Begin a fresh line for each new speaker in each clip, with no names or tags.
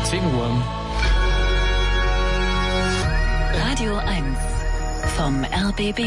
10 Uhr.
Radio 1 vom RBB.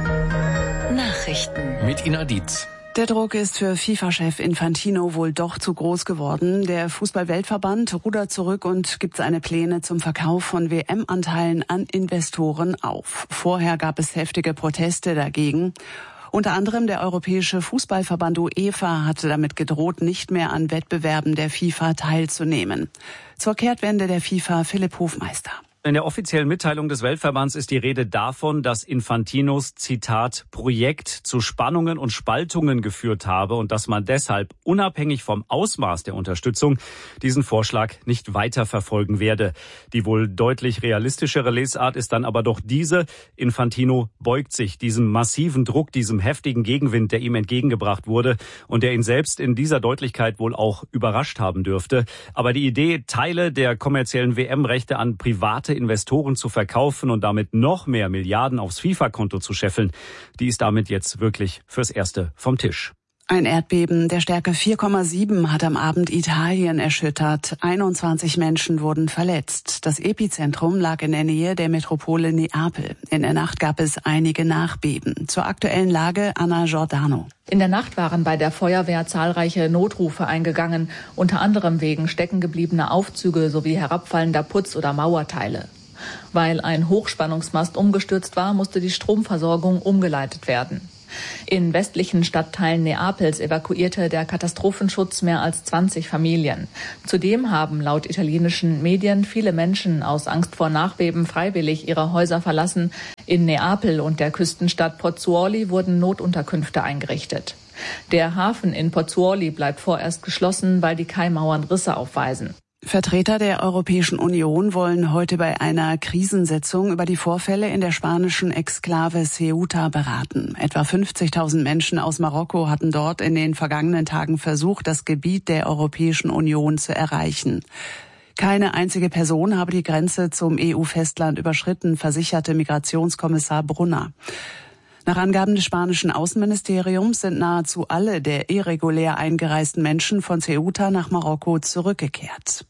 Nachrichten.
Mit Ina Dietz.
Der Druck ist für FIFA-Chef Infantino wohl doch zu groß geworden. Der Fußball-Weltverband rudert zurück und gibt seine Pläne zum Verkauf von WM-Anteilen an Investoren auf. Vorher gab es heftige Proteste dagegen. Unter anderem der Europäische Fußballverband UEFA hatte damit gedroht, nicht mehr an Wettbewerben der FIFA teilzunehmen. Zur Kehrtwende der FIFA Philipp Hofmeister.
In der offiziellen Mitteilung des Weltverbands ist die Rede davon, dass Infantinos, Zitat, Projekt zu Spannungen und Spaltungen geführt habe und dass man deshalb unabhängig vom Ausmaß der Unterstützung diesen Vorschlag nicht weiterverfolgen werde. Die wohl deutlich realistischere Lesart ist dann aber doch diese: Infantino beugt sich diesem massiven Druck, diesem heftigen Gegenwind, der ihm entgegengebracht wurde und der ihn selbst in dieser Deutlichkeit wohl auch überrascht haben dürfte. Aber die Idee, Teile der kommerziellen WM-Rechte an private Investoren zu verkaufen und damit noch mehr Milliarden aufs FIFA-Konto zu scheffeln, die ist damit jetzt wirklich fürs Erste vom Tisch.
Ein Erdbeben der Stärke 4,7 hat am Abend Italien erschüttert. 21 Menschen wurden verletzt. Das Epizentrum lag in der Nähe der Metropole Neapel. In der Nacht gab es einige Nachbeben. Zur aktuellen Lage Anna Giordano.
In der Nacht waren bei der Feuerwehr zahlreiche Notrufe eingegangen, unter anderem wegen steckengebliebener Aufzüge sowie herabfallender Putz- oder Mauerteile. Weil ein Hochspannungsmast umgestürzt war, musste die Stromversorgung umgeleitet werden. In westlichen Stadtteilen Neapels evakuierte der Katastrophenschutz mehr als 20 Familien. Zudem haben laut italienischen Medien viele Menschen aus Angst vor Nachbeben freiwillig ihre Häuser verlassen. In Neapel und der Küstenstadt Pozzuoli wurden Notunterkünfte eingerichtet. Der Hafen in Pozzuoli bleibt vorerst geschlossen, weil die Kaimauern Risse aufweisen.
Vertreter der Europäischen Union wollen heute bei einer Krisensitzung über die Vorfälle in der spanischen Exklave Ceuta beraten. Etwa 50.000 Menschen aus Marokko hatten dort in den vergangenen Tagen versucht, das Gebiet der Europäischen Union zu erreichen. Keine einzige Person habe die Grenze zum EU-Festland überschritten, versicherte Migrationskommissar Brunner. Nach Angaben des spanischen Außenministeriums sind nahezu alle der irregulär eingereisten Menschen von Ceuta nach Marokko zurückgekehrt.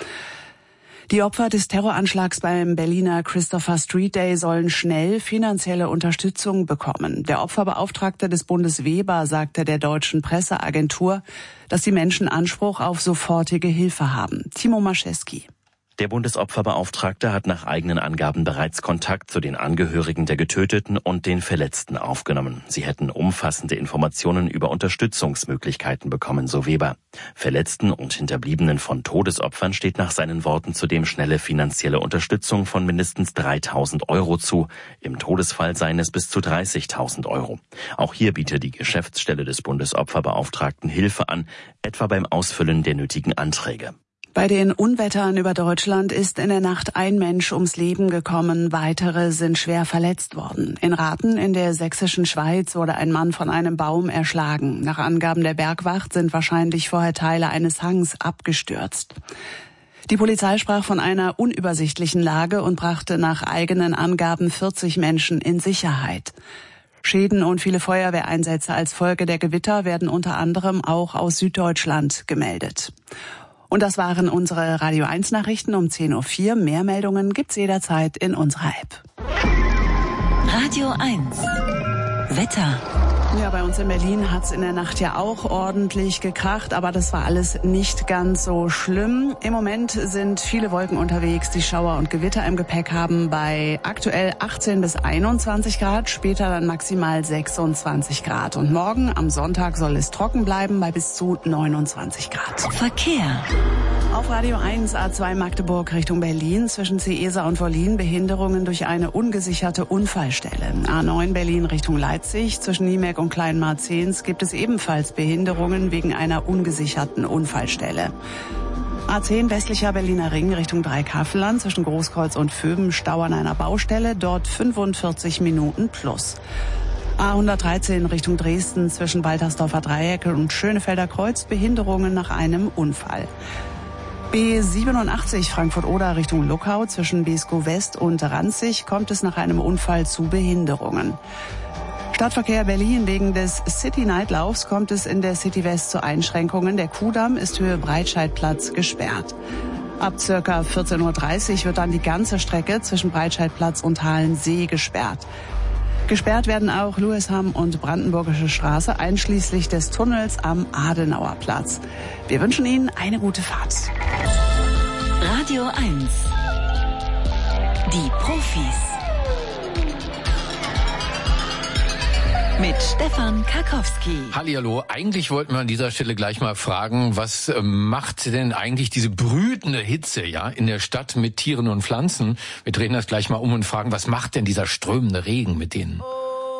Die Opfer des Terroranschlags beim Berliner Christopher Street Day sollen schnell finanzielle Unterstützung bekommen. Der Opferbeauftragte des Bundes Weber sagte der deutschen Presseagentur, dass die Menschen Anspruch auf sofortige Hilfe haben. Timo Maschewski.
Der Bundesopferbeauftragte hat nach eigenen Angaben bereits Kontakt zu den Angehörigen der Getöteten und den Verletzten aufgenommen. Sie hätten umfassende Informationen über Unterstützungsmöglichkeiten bekommen, so Weber. Verletzten und Hinterbliebenen von Todesopfern steht nach seinen Worten zudem schnelle finanzielle Unterstützung von mindestens 3.000 € zu. Im Todesfall seien es bis zu 30.000 €. Auch hier bietet die Geschäftsstelle des Bundesopferbeauftragten Hilfe an, etwa beim Ausfüllen der nötigen Anträge.
Bei den Unwettern über Deutschland ist in der Nacht ein Mensch ums Leben gekommen, weitere sind schwer verletzt worden. In Rathen in der sächsischen Schweiz wurde ein Mann von einem Baum erschlagen. Nach Angaben der Bergwacht sind wahrscheinlich vorher Teile eines Hangs abgestürzt. Die Polizei sprach von einer unübersichtlichen Lage und brachte nach eigenen Angaben 40 Menschen in Sicherheit. Schäden und viele Feuerwehreinsätze als Folge der Gewitter werden unter anderem auch aus Süddeutschland gemeldet. Und das waren unsere Radio 1 Nachrichten um 10:04 Uhr. Mehr Meldungen gibt's jederzeit in unserer App.
Radio 1 Wetter.
Ja, bei uns in Berlin hat's in der Nacht ja auch ordentlich gekracht, aber das war alles nicht ganz so schlimm. Im Moment sind viele Wolken unterwegs, die Schauer und Gewitter im Gepäck haben bei aktuell 18 bis 21 Grad, später dann maximal 26 Grad. Und morgen am Sonntag soll es trocken bleiben bei bis zu 29 Grad.
Verkehr.
Auf Radio 1 A2 Magdeburg Richtung Berlin zwischen Ciesa und Wollin Behinderungen durch eine ungesicherte Unfallstelle. A9 Berlin Richtung Leipzig zwischen Niemek und Kleinmarzens gibt es ebenfalls Behinderungen wegen einer ungesicherten Unfallstelle. A10 westlicher Berliner Ring Richtung Dreikaffelland zwischen Großkreuz und Vöben Stau an einer Baustelle, dort 45 Minuten plus. A113 Richtung Dresden zwischen Waltersdorfer Dreieck und Schönefelder Kreuz Behinderungen nach einem Unfall. B87 Frankfurt-Oder Richtung Luckau zwischen Beeskow West und Ranzig kommt es nach einem Unfall zu Behinderungen. Stadtverkehr Berlin wegen des City-Night-Laufs kommt es in der City West zu Einschränkungen. Der Kuhdamm ist Höhe Breitscheidplatz gesperrt. Ab circa 14:30 Uhr wird dann die ganze Strecke zwischen Breitscheidplatz und Halensee gesperrt. Gesperrt werden auch Louisham und Brandenburgische Straße, einschließlich des Tunnels am Adenauerplatz. Wir wünschen Ihnen eine gute Fahrt.
Radio 1. Die Profis. Mit Stefan Karkowski.
Hallihallo, eigentlich wollten wir an dieser Stelle gleich mal fragen, was macht denn eigentlich diese brütende Hitze, ja, in der Stadt mit Tieren und Pflanzen? Wir drehen das gleich mal um und fragen, was macht denn dieser strömende Regen mit denen?